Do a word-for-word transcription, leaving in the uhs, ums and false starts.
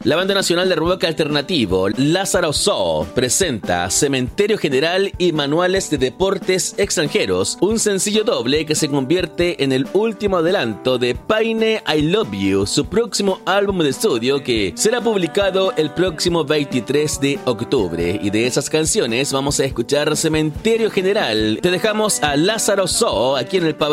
La banda nacional de rock alternativo Lázaro Zoo presenta Cementerio General y Manuales de Deportes Extranjeros, un sencillo doble que se convierte en el último adelanto de Paine I Love You, su próximo álbum de estudio que será publicado el próximo veintitrés de octubre. Y de esas canciones vamos a escuchar Cementerio General. Te dejamos a Lázaro Zoo aquí en el pabellón